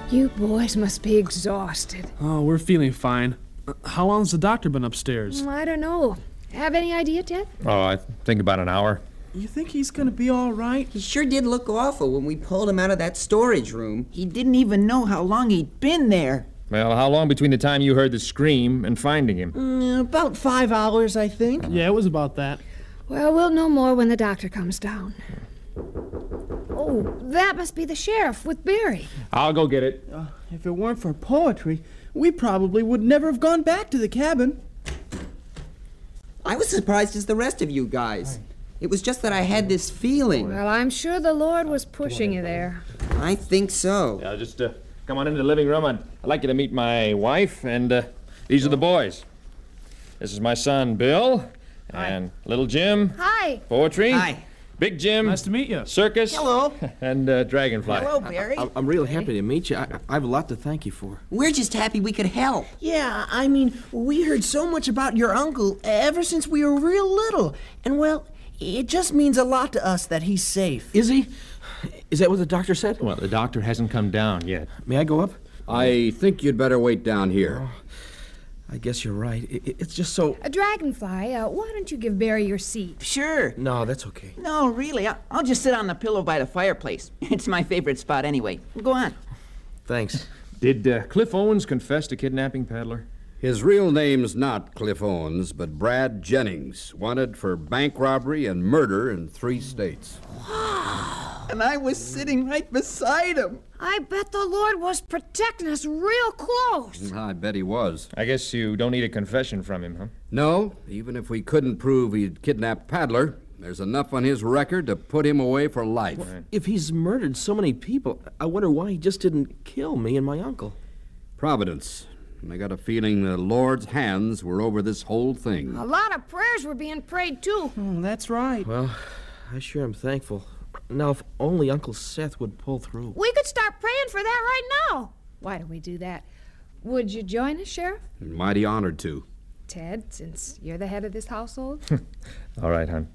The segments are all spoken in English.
You boys must be exhausted. Oh, we're feeling fine. How long's the doctor been upstairs? I don't know. Have any idea, Ted? Oh, I think about an hour. You think he's gonna be all right? He sure did look awful when we pulled him out of that storage room. He didn't even know how long he'd been there. Well, how long between the time you heard the scream and finding him? About 5 hours, I think. Yeah, it was about that. Well, we'll know more when the doctor comes down. Oh, that must be the sheriff with Barry. I'll go get it. If it weren't for poetry, we probably would never have gone back to the cabin. I was surprised as the rest of you guys. It was just that I had this feeling. Well, I'm sure the Lord was pushing you there. I think so. Yeah, just come on into the living room. I'd like you to meet my wife, and these are the boys. This is my son, Bill, and little Jim. Hi. Poetry. Hi. Big Jim. Nice to meet you. Circus. Hello. And Dragonfly. Hello, Barry. I'm real happy to meet you. I have a lot to thank you for. We're just happy we could help. Yeah, I mean, we heard so much about your uncle ever since we were real little. And, well, it just means a lot to us that he's safe. Is he? Is that what the doctor said? Well, the doctor hasn't come down yet. May I go up? I think you'd better wait down here. I guess you're right. It's just so... Dragonfly, why don't you give Barry your seat? Sure. No, that's okay. No, really, I'll just sit on the pillow by the fireplace. It's my favorite spot anyway. Go on. Thanks. Did Cliff Owens confess to kidnapping Paddler? His real name's not Cliff Owens, but Brad Jennings, wanted for bank robbery and murder in 3 states. And I was sitting right beside him. I bet the Lord was protecting us real close. I bet he was. I guess you don't need a confession from him, huh? No, even if we couldn't prove he'd kidnapped Paddler, there's enough on his record to put him away for life. Well, if he's murdered so many people, I wonder why he just didn't kill me and my uncle. Providence. And I got a feeling the Lord's hands were over this whole thing. A lot of prayers were being prayed, too. Oh, that's right. Well, I sure am thankful. Now, if only Uncle Seth would pull through. We could start praying for that right now. Why don't we do that? Would you join us, Sheriff? Mighty honored to. Ted, since you're the head of this household? All right, hon.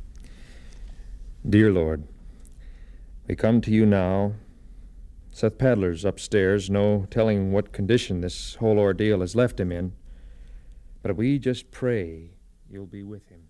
Dear Lord, we come to you now. Seth Paddler's upstairs, no telling what condition this whole ordeal has left him in. But we just pray you'll be with him.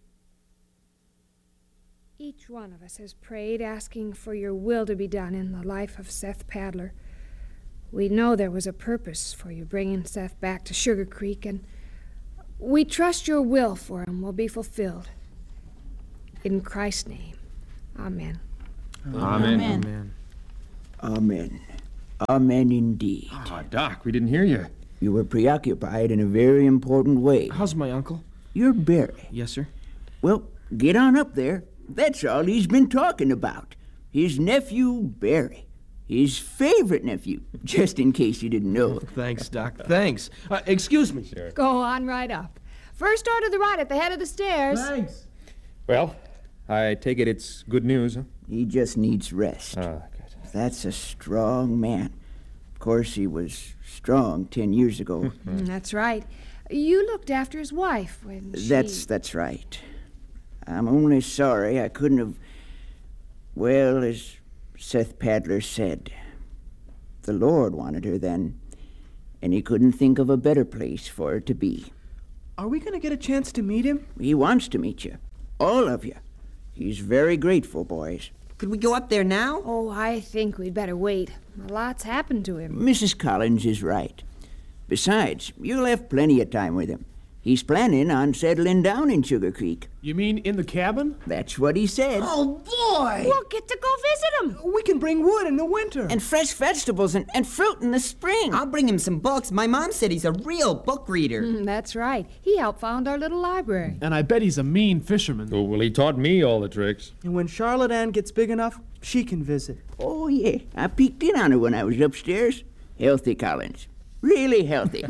Each one of us has prayed, asking for your will to be done in the life of Seth Paddler. We know there was a purpose for you bringing Seth back to Sugar Creek, and we trust your will for him will be fulfilled. In Christ's name, amen. Amen. Amen. Amen. Amen indeed. Doc, we didn't hear you. You were preoccupied in a very important way. How's my uncle? You're Barry. Yes, sir. Well, get on up there. That's all he's been talking about. His nephew, Barry. His favorite nephew, just in case you didn't know. Thanks, Doc. Thanks. Excuse me. Sure. Go on right up. First door to the right at the head of the stairs. Thanks. Well, I take it it's good news, huh? He just needs rest. Ah, good. That's a strong man. Of course, he was strong 10 years ago. That's right. You looked after his wife when she... That's right. I'm only sorry I couldn't have... Well, as Seth Paddler said, the Lord wanted her then, and he couldn't think of a better place for her to be. Are we going to get a chance to meet him? He wants to meet you. All of you. He's very grateful, boys. Could we go up there now? Oh, I think we'd better wait. A lot's happened to him. Mrs. Collins is right. Besides, you'll have plenty of time with him. He's planning on settling down in Sugar Creek. You mean in the cabin? That's what he said. Oh, boy! We'll get to go visit him. We can bring wood in the winter. And fresh vegetables and fruit in the spring. I'll bring him some books. My mom said he's a real book reader. That's right. He helped found our little library. And I bet he's a mean fisherman. Oh, well, he taught me all the tricks. And when Charlotte Ann gets big enough, she can visit. Oh, yeah. I peeked in on her when I was upstairs. Healthy, Collins. Really healthy.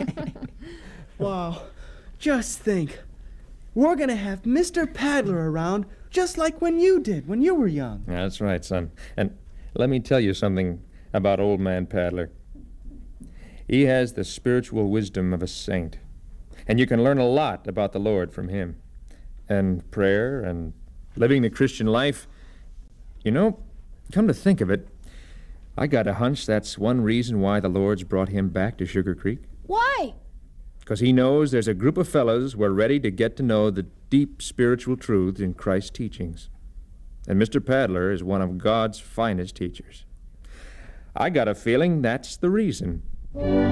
Wow. Just think. We're going to have Mr. Paddler around just like when you did, when you were young. Yeah, that's right, son. And let me tell you something about old man Paddler. He has the spiritual wisdom of a saint. And you can learn a lot about the Lord from him. And prayer and living the Christian life. You know, come to think of it, I got a hunch that's one reason why the Lord's brought him back to Sugar Creek. Why? Because he knows there's a group of fellows who are ready to get to know the deep spiritual truths in Christ's teachings. And Mr. Padler is one of God's finest teachers. I got a feeling that's the reason.